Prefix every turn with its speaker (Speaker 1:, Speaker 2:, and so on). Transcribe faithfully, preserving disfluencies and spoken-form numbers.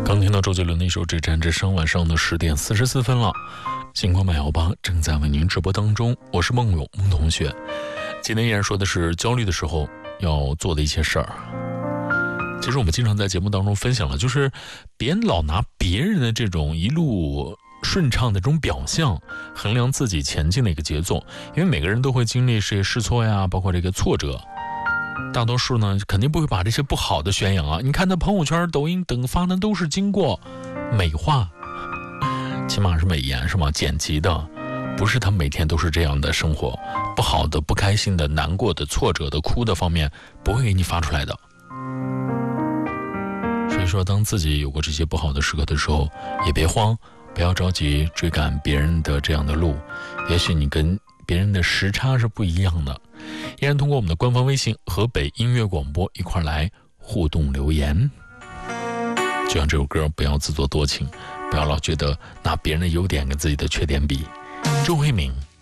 Speaker 1: 刚听到周杰伦的一首《只战之声》，晚上的十点四十四分了。星光漫游吧正在为您直播当中，我是梦勇梦同学。今天依然说的是焦虑的时候要做的一些事儿。其实我们经常在节目当中分享了，就是别老拿别人的这种一路顺畅的这种表象衡量自己前进的一个节奏，因为每个人都会经历这些试错呀，包括这个挫折。大多数呢肯定不会把这些不好的宣扬啊，你看他朋友圈抖音等发的都是经过美化，起码是美颜是吗？剪辑的，不是他每天都是这样的生活，不好的不开心的难过的挫折的哭的方面不会给你发出来的。所以说当自己有过这些不好的时刻的时候也别慌，不要着急追赶别人的这样的路，也许你跟别人的时差是不一样的。依然通过我们的官方微信河北音乐广播一块来互动留言。就像这首歌，不要自作多情，不要老觉得拿别人的优点跟自己的缺点比。周慧敏，